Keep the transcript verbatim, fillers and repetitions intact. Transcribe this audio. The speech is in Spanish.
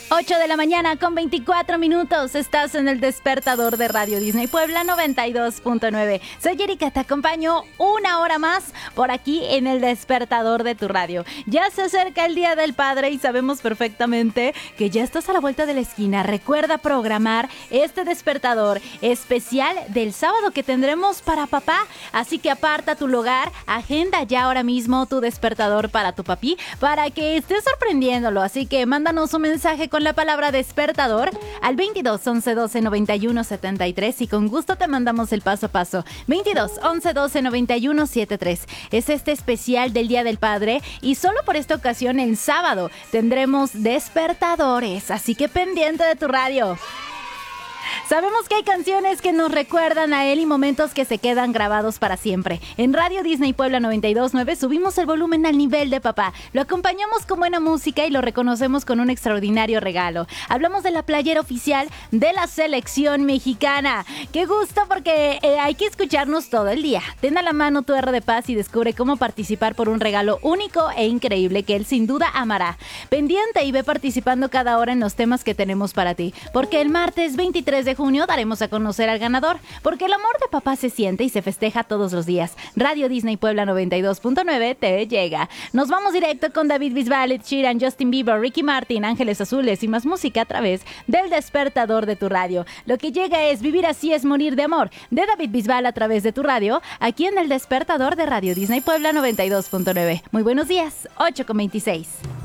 ocho de la mañana con veinticuatro minutos. Estás en el despertador de Radio Disney Puebla noventa y dos punto nueve. Soy Erika, te acompaño una hora más por aquí en el despertador de tu radio. Ya se acerca el Día del Padre y sabemos perfectamente que ya estás a la vuelta de la esquina. Recuerda programar este despertador especial del sábado que tendremos para papá. Así que aparta tu lugar, agenda ya ahora mismo tu despertador para tu papi, para que estés sorprendiéndolo. Así que mándanos un mensaje con la palabra despertador al veintidós once doce noventa y uno setenta y tres y con gusto te mandamos el paso a paso. veintidós once doce noventa y uno setenta y tres. Es este especial del Día del Padre y solo por esta ocasión el sábado tendremos despertadores, así que pendiente de tu radio. Sabemos que hay canciones que nos recuerdan a él y momentos que se quedan grabados para siempre. En Radio Disney Puebla noventa y dos punto nueve subimos el volumen al nivel de papá. Lo acompañamos con buena música y lo reconocemos con un extraordinario regalo. Hablamos de la playera oficial de la selección mexicana. ¡Qué gusto! Porque eh, hay que escucharnos todo el día. Ten a la mano tu R de Paz y descubre cómo participar por un regalo único e increíble que él sin duda amará. Pendiente y ve participando cada hora en los temas que tenemos para ti. Porque el martes veintitrés de junio daremos a conocer al ganador, porque el amor de papá se siente y se festeja todos los días. Radio Disney Puebla noventa y dos punto nueve te llega. Nos vamos directo con David Bisbal, Ed Sheeran, Justin Bieber, Ricky Martin, Ángeles Azules y más música a través del despertador de tu radio. Lo que llega es Vivir así es morir de amor, de David Bisbal a través de tu radio, aquí en el despertador de Radio Disney Puebla noventa y dos punto nueve. Muy buenos días, ocho con veintiséis.